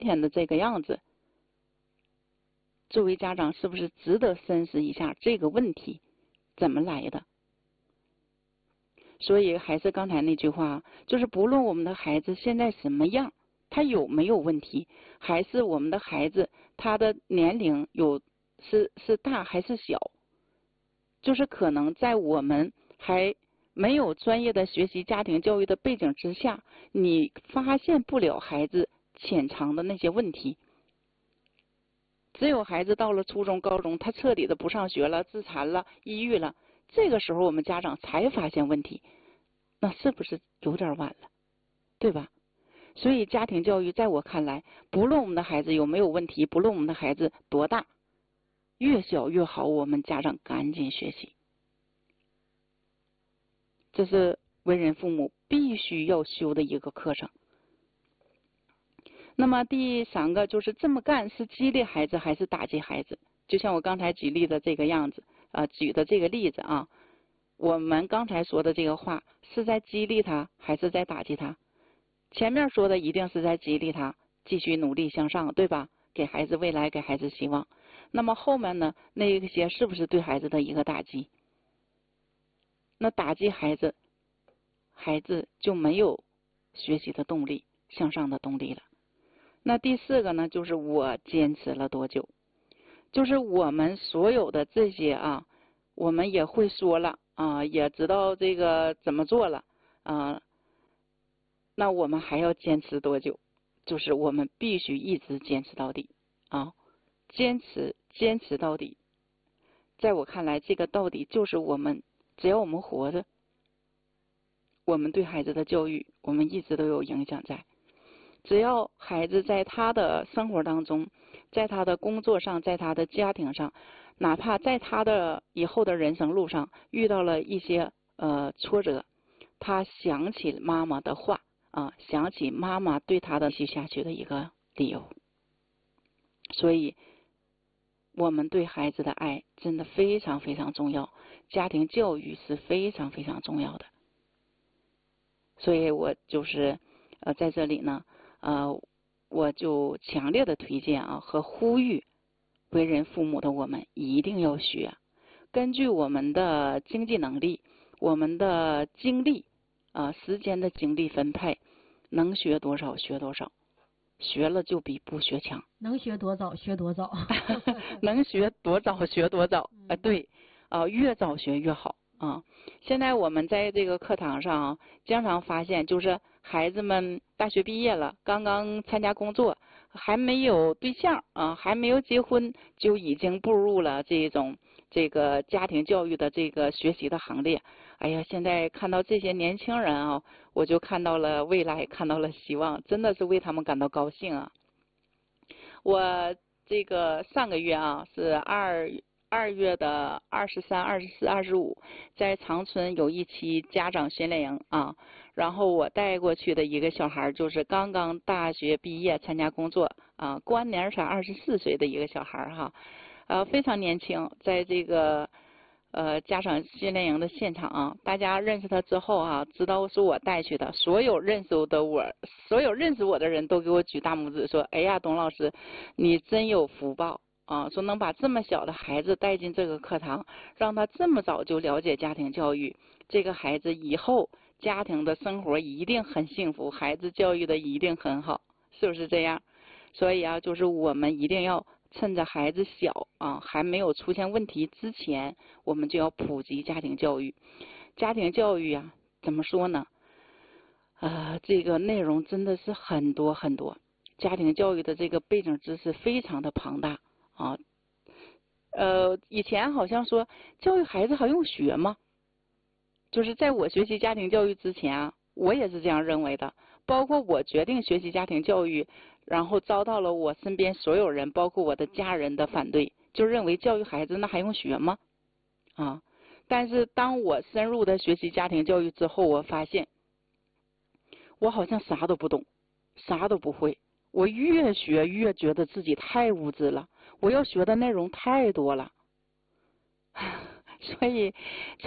天的这个样子，作为家长是不是值得深思一下这个问题怎么来的？所以还是刚才那句话，就是不论我们的孩子现在什么样，他有没有问题，还是我们的孩子他的年龄是大还是小，就是可能在我们还没有专业的学习家庭教育的背景之下，你发现不了孩子潜藏的那些问题。只有孩子到了初中、高中，他彻底的不上学了、自残了、抑郁了，这个时候我们家长才发现问题，那是不是有点晚了？对吧？所以家庭教育在我看来，不论我们的孩子有没有问题，不论我们的孩子多大，越小越好，我们家长赶紧学习。这是为人父母必须要修的一个课程。那么第三个就是这么干是激励孩子还是打击孩子？就像我刚才举例的这个样子举的这个例子啊，我们刚才说的这个话是在激励他还是在打击他？前面说的一定是在激励他继续努力向上，对吧？给孩子未来，给孩子希望。那么后面呢，那些是不是对孩子的一个打击？那打击孩子，孩子就没有学习的动力，向上的动力了。那第四个呢，就是我坚持了多久，就是我们所有的这些我们也会说了也知道这个怎么做了那我们还要坚持多久？就是我们必须一直坚持到底坚持到底。在我看来，这个到底就是我们只要我们活着，我们对孩子的教育，我们一直都有影响在。只要孩子在他的生活当中，在他的工作上，在他的家庭上，哪怕在他的以后的人生路上遇到了一些挫折，他想起妈妈的话想起妈妈对他的继续下去的一个理由。所以我们对孩子的爱真的非常非常重要，家庭教育是非常非常重要的。所以我就是在这里呢我就强烈的推荐和呼吁为人父母的我们一定要学，根据我们的经济能力，我们的精力时间的精力分配，能学多少学多少，学了就比不学强。 能学多早学多早能学多早学多早对越早学越好现在我们在这个课堂上经常发现，就是孩子们大学毕业了，刚刚参加工作，还没有对象还没有结婚，就已经步入了这个家庭教育的这个学习的行列。哎呀，现在看到这些年轻人我就看到了未来，看到了希望，真的是为他们感到高兴我这个上个月是2月的23、24、25，在长春有一期家长训练营然后我带过去的一个小孩就是刚刚大学毕业参加工作关年才24岁的一个小孩非常年轻，在这个家长训练营的现场大家认识他之后知道是我带去的，所有认识我的人都给我举大拇指说，哎呀，董老师你真有福报说能把这么小的孩子带进这个课堂，让他这么早就了解家庭教育，这个孩子以后家庭的生活一定很幸福，孩子教育的一定很好，是不是这样？所以就是我们一定要趁着孩子小还没有出现问题之前，我们就要普及家庭教育。家庭教育怎么说呢这个内容真的是很多很多，家庭教育的这个背景知识非常的庞大以前好像说教育孩子还用学吗？就是在我学习家庭教育之前我也是这样认为的，包括我决定学习家庭教育，然后遭到了我身边所有人包括我的家人的反对，就认为教育孩子那还用学吗但是当我深入的学习家庭教育之后，我发现我好像啥都不懂，啥都不会，我越学越觉得自己太无知了，我要学的内容太多了所以